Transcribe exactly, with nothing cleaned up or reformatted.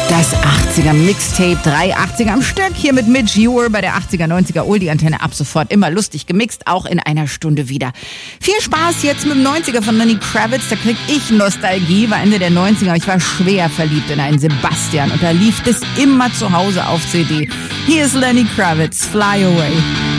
Das achtziger Mixtape, drei achtziger am Stück, hier mit Midge Ure bei der achtziger, neunziger Oldie-Antenne ab sofort immer lustig gemixt, auch in einer Stunde wieder. Viel Spaß jetzt mit dem neunziger von Lenny Kravitz, da krieg ich Nostalgie, war Ende der neunziger, ich war schwer verliebt in einen Sebastian und da lief das immer zu Hause auf C D. Hier ist Lenny Kravitz, Fly Away.